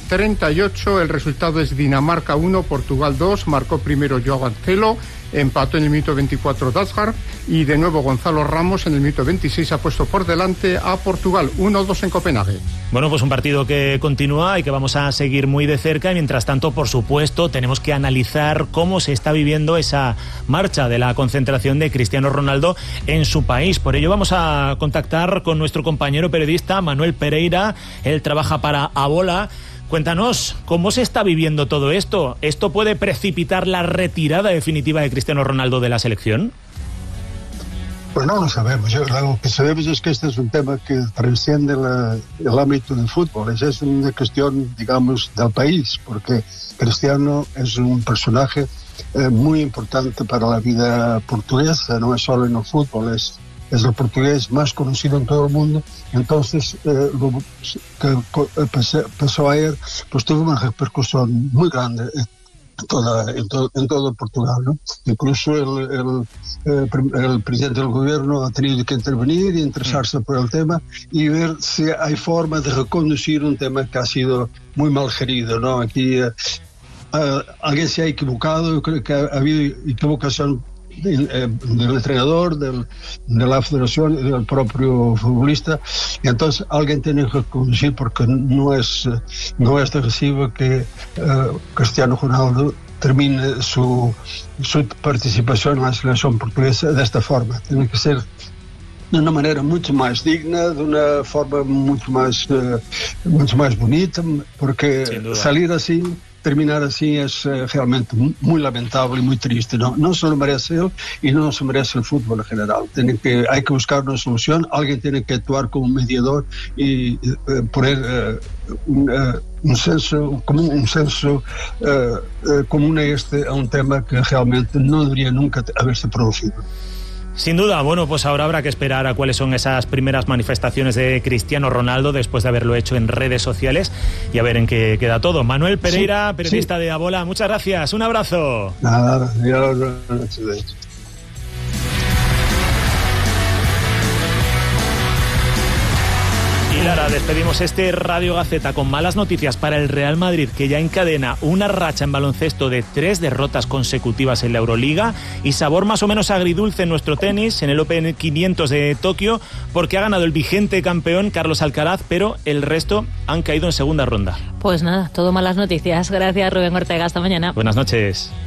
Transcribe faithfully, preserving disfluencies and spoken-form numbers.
treinta y ocho, el resultado es Dinamarca uno, Portugal dos, marcó primero Joao Cancelo, empató en el minuto veinticuatro Dalsgaard y de nuevo Gonzalo Ramos en el minuto veintiséis ha puesto por delante a Portugal, uno dos en Copenhague. Bueno, pues un partido que continúa y que vamos a seguir muy de cerca y mientras tanto, por supuesto, tenemos que analizar cómo se está viviendo esa marcha de la concentración de Cristiano Ronaldo en su país. Por ello vamos a contactar con nuestro compañero periodista Manuel Pereira. Él trabaja para Abola. Cuéntanos, ¿cómo se está viviendo todo esto? ¿Esto puede precipitar la retirada definitiva de Cristiano Ronaldo de la selección? Pues no lo sabemos. Yo, lo que sabemos es que este es un tema que trasciende la, el ámbito del fútbol. Es, es una cuestión, digamos, del país, porque Cristiano es un personaje eh, muy importante para la vida portuguesa, no es solo en el fútbol, es es el portugués más conocido en todo el mundo. Entonces eh, lo que pasó ayer pues tuvo una repercusión muy grande en, toda, en, todo, en todo Portugal, ¿no? Incluso el, el, el, el presidente del gobierno ha tenido que intervenir y interesarse por el tema y ver si hay forma de reconducir un tema que ha sido muy mal gerido, ¿no? Aquí eh, eh, alguien se ha equivocado, yo creo que ha, ha habido equivocación del, eh, del entrenador, del, de la federación y del propio futbolista, y entonces alguien tiene que conducir porque no es, no es de recibo que eh, Cristiano Ronaldo termine su, su participación en la selección portuguesa de esta forma. Tiene que ser de una manera mucho más digna, de una forma mucho más, uh, mucho más bonita, porque salir así, terminar así es uh, realmente muy lamentable y muy triste. No, no se lo merece él y no se merece el fútbol en general. Tiene que, hay que buscar una solución, alguien tiene que actuar como mediador y uh, poner uh, un, uh, un senso común, un senso uh, uh, común a este, a un tema que realmente no debería nunca haberse producido. Sin duda, bueno, pues ahora habrá que esperar a cuáles son esas primeras manifestaciones de Cristiano Ronaldo después de haberlo hecho en redes sociales y a ver en qué queda todo. Manuel Pereira, sí, periodista sí. de Abola, muchas gracias, un abrazo. Nada, Dios, buenas noches. Y Lara, despedimos este Radio Gaceta con malas noticias para el Real Madrid, que ya encadena una racha en baloncesto de tres derrotas consecutivas en la Euroliga y sabor más o menos agridulce en nuestro tenis, en el Open quinientos de Tokio, porque ha ganado el vigente campeón Carlos Alcaraz, pero el resto han caído en segunda ronda. Pues nada, todo malas noticias. Gracias, Rubén Ortega. Hasta mañana. Buenas noches.